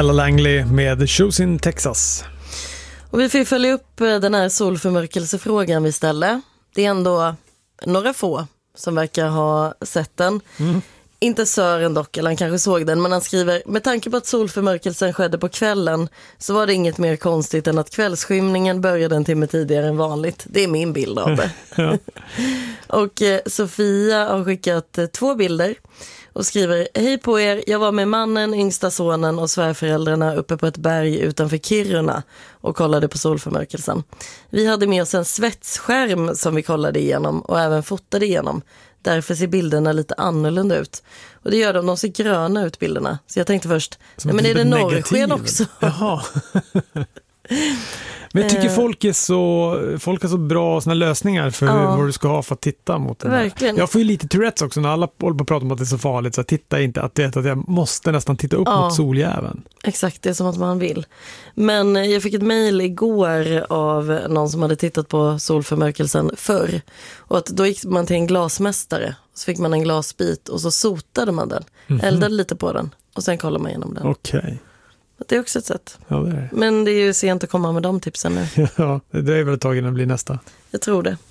Ella Langley med Shoes in Texas. Och vi får följa upp den här solförmörkelsefrågan vi ställer. Det är ändå några få som verkar ha sett den. Inte Sören dock, eller han kanske såg den, men han skriver: med tanke på att solförmörkelsen skedde på kvällen så var det inget mer konstigt än att kvällsskymningen började en timme tidigare än vanligt. Det är min bild av det. Ja. Och Sofia har skickat 2 bilder och skriver: hej på er, jag var med mannen, yngsta sonen och svärföräldrarna uppe på ett berg utanför Kiruna och kollade på solförmörkelsen. Vi hade med oss en svetsskärm som vi kollade igenom och även fotade igenom. Därför ser bilderna lite annorlunda ut. Och det gör de ser gröna ut bilderna. Så jag tänkte först, nej, men är det norrsken också? Jaha. Men jag tycker folk har så bra såna lösningar för vad du ska ha för att titta mot den. Verkligen. Jag får ju lite Tourettes också när alla håller på att prata om att det är så farligt, så titta inte att jag måste nästan titta upp mot soljäveln. Exakt, det är som att man vill. Men jag fick ett mejl igår av någon som hade tittat på solförmörkelsen förr. Och att då gick man till en glasmästare. Så fick man en glasbit och så sotade man den. Eldade lite på den och sen kollade man igenom den. Okej. Det är också ett sätt. Ja, det är. Men det är ju sent att komma med de tipsen nu. Ja, det är väl ett tag innan det blir nästa. Jag tror det.